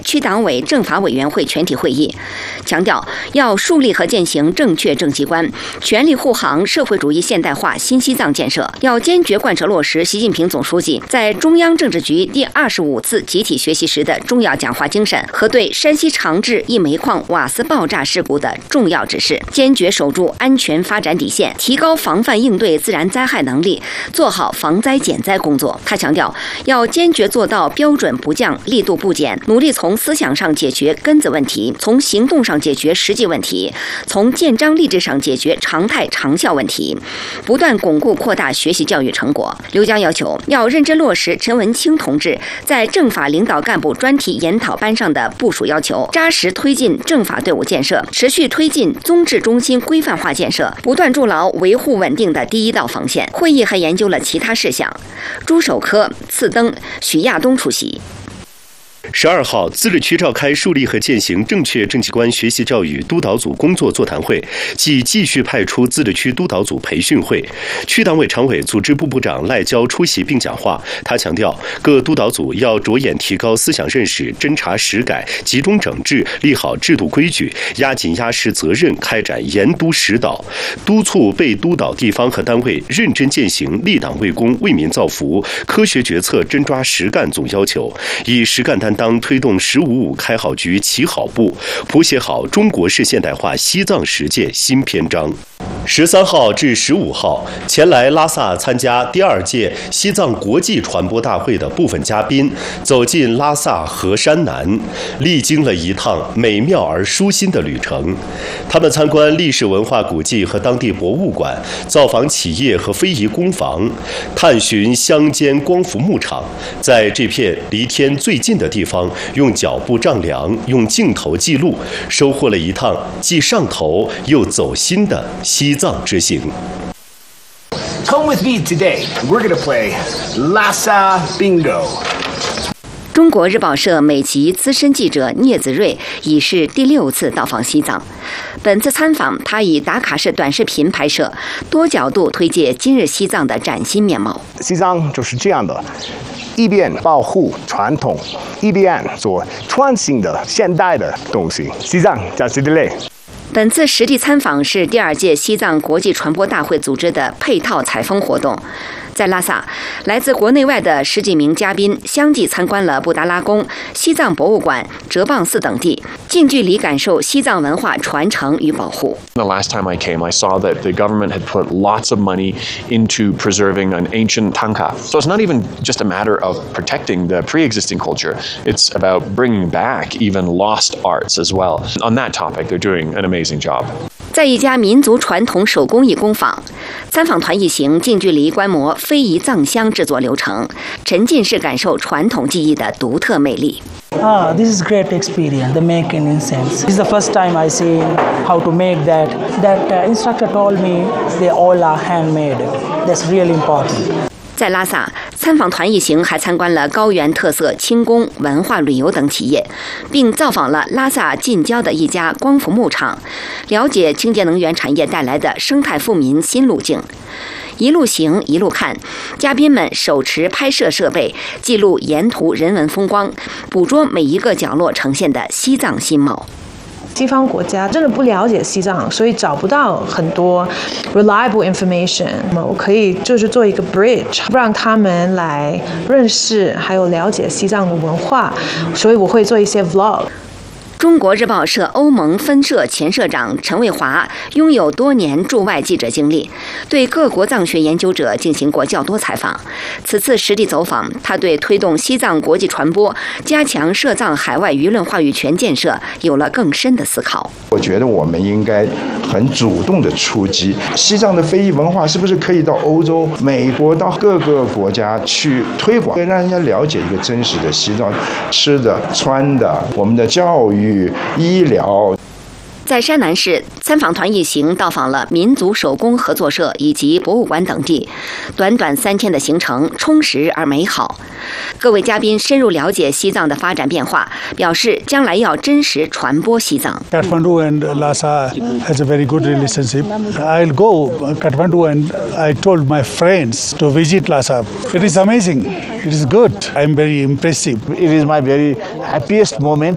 区党委政法委员会全体会议，强调要树立和践行正确政绩观，全力护航社会主义现代化新西藏建设，要坚决贯彻落实习近平总书记在中央政治局第25次集体学习时的重要讲话精神和对山西长治一煤矿瓦斯爆炸事故的重要指示，坚决守住安全发展底线，提高防范应对自然灾害能力，做好防灾减灾工作。他强调，要坚决做到标准不降、力度不减，努力从思想上解决根子问题，从行动上解决实际问题，从建章立制上解决常态长效问题，不断巩固扩大学习教育成果。刘江要求，要认真落实陈文清同志在政法领导干部专题研讨班上的部署要求，扎实推进政法队伍建设，持续推进综治中心规范化建设，不断筑牢维护稳定的第一道防线。会议还研究了其他事项。朱守科、次登、许亚东出席。 12号，自治区召开树立和践行正确政绩观学习教育督导组工作座谈会暨继续派出自治区督导组培训会。区党委常委、组织部部长赖娇出席并讲话。他强调，各督导组要着眼提高思想认识，侦查实改，集中整治，立好制度规矩，压紧压实责任，开展严督实导，督促被督导地方和单位认真践行立党为公、为民造福、科学决策、真抓实干总要求，以实干担当推动“15·5”开好局、起好步，谱写好中国式现代化西藏实践新篇章。13号至15号，前来拉萨参加第2届西藏国际传播大会的部分嘉宾走进拉萨河山南，历经了一趟美妙而舒心的旅程。他们参观历史文化古迹和当地博物馆，造访企业和非遗工坊，探寻乡间光伏牧场，在这片离天最近的地方，用脚步丈量，用镜头记录，收获了一趟既上头又走心的西藏之行。 Come with me today. We're gonna play Lhasa Bingo. 中国日报社美籍资深记者聂子睿已是第6次到访西藏。本次参访，他以打卡式短视频拍摄，多角度推介今日西藏的崭新面貌。 西藏就是这样的，一边保护传统，一边做创新的现代的东西。西藏加西地雷。 本次实地参访是第2届西藏国际传播大会组织的配套采风活动。在拉萨，来自国内外的10几名嘉宾相继参观了布达拉宫、西藏博物馆、哲蚌寺等地，近距离感受西藏文化传承与保护。 The last time I came, I saw that the government had put lots of money into preserving an ancient tanka. So it's not even just a matter of protecting the pre-existing culture. It's about bringing back even lost arts as well. On that topic, they're doing an amazing job. 在一家民族传统手工艺工坊，参访团一行近距离观摩非遗藏香制作流程，沉浸式感受传统技艺的独特魅力。 This is great experience. The making incense. This is the first time I see how to make that. That instructor told me they all are handmade. That's really important. 在拉萨，参访团一行还参观了高原特色轻工、文化旅游等企业，并造访了拉萨近郊的一家光伏牧场，了解清洁能源产业带来的生态富民新路径。一路行一路看，嘉宾们手持拍摄设备，记录沿途人文风光，捕捉每一个角落呈现的西藏新貌。 西方国家真的不了解西藏，所以找不到很多 reliable information。我可以就是做一个 bridge， 让他们来认识还有了解西藏的文化，所以我会做一些 vlog。 中国日报社欧盟分社前社长陈卫华拥有多年驻外记者经历，对各国藏学研究者进行过较多采访。此次实地走访，他对推动西藏国际传播、加强涉藏海外舆论话语权建设有了更深的思考。 我觉得我们应该很主动的出击，西藏的非遗文化是不是可以到欧洲、美国，到各个国家去推广，让人家了解一个真实的西藏吃的、穿的，我们的教育、医疗。 在山南市，参访团一行到访了民族手工合作社以及博物馆等地，短短3天的行程充实而美好。各位嘉宾深入了解西藏的发展变化，表示将来要真实传播西藏。 Kathmandu and Lhasa has a very good relationship. I'll go Kathmandu and I told my friends to visit Lhasa. It is amazing. It is good. I'm very impressive. It is my very happiest moment.